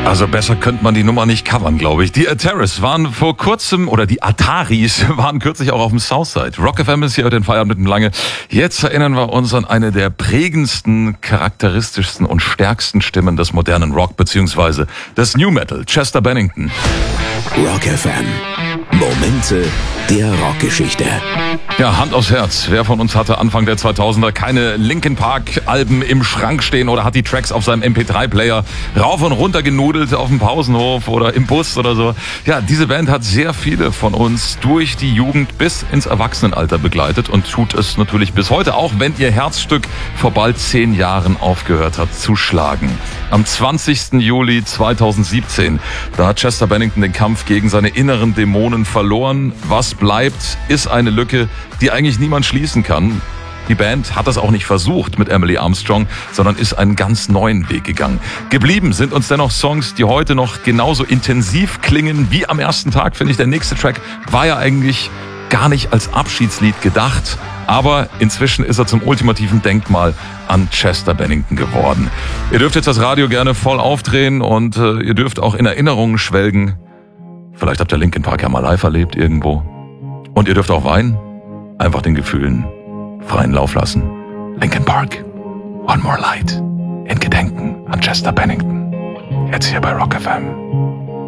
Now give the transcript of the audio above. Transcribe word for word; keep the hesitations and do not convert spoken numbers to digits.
Also besser könnte man die Nummer nicht covern, glaube ich. Die Ataris waren vor kurzem, oder die Ataris waren kürzlich auch auf dem Southside. Rock F M ist hier heute in Feierabend mit dem Lange. Jetzt erinnern wir uns an eine der prägendsten, charakteristischsten und stärksten Stimmen des modernen Rock bzw. des New Metal, Chester Bennington. Rock F M. Momente der Rockgeschichte. Ja, Hand aufs Herz. Wer von uns hatte Anfang der zweitausender keine Linkin Park Alben im Schrank stehen oder hat die Tracks auf seinem M P drei Player rauf und runter genudelt auf dem Pausenhof oder im Bus oder so? Ja, diese Band hat sehr viele von uns durch die Jugend bis ins Erwachsenenalter begleitet und tut es natürlich bis heute, auch wenn ihr Herzstück vor bald zehn Jahren aufgehört hat zu schlagen. Am zwanzigsten Juli zweitausendsiebzehn, da hat Chester Bennington den Kampf gegen seine inneren Dämonen verloren. Was bleibt, ist eine Lücke, die eigentlich niemand schließen kann. Die Band hat das auch nicht versucht mit Emily Armstrong, sondern ist einen ganz neuen Weg gegangen. Geblieben sind uns dennoch Songs, die heute noch genauso intensiv klingen wie am ersten Tag, finde ich. Der nächste Track war ja eigentlich gar nicht als Abschiedslied gedacht, aber inzwischen ist er zum ultimativen Denkmal an Chester Bennington geworden. Ihr dürft jetzt das Radio gerne voll aufdrehen und äh, ihr dürft auch in Erinnerungen schwelgen. Vielleicht habt ihr Linkin Park ja mal live erlebt irgendwo. Und ihr dürft auch weinen, einfach den Gefühlen freien Lauf lassen. Linkin Park, One More Light, in Gedenken an Chester Bennington. Jetzt hier bei Rock F M.